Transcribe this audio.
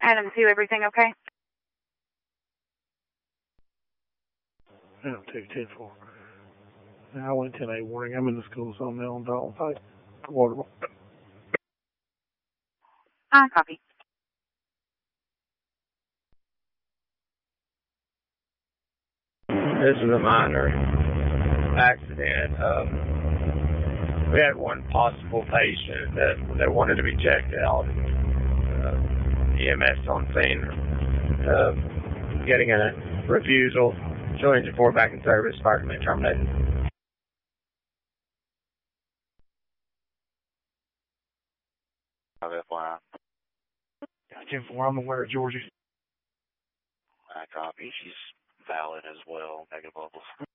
Adam 2, everything okay? Adam 2, 10-4. I went 10-8 warning. I'm in the school zone now on Dalton Pike. Waterville. Copy. This is a minor accident. We had one possible patient that wanted to be checked out. EMS on scene, getting a refusal. Show engine 4 back in service. Fire command terminated. FYI. 10-4, I'm aware of Georgie. I copy. She's valid as well. Negative levels.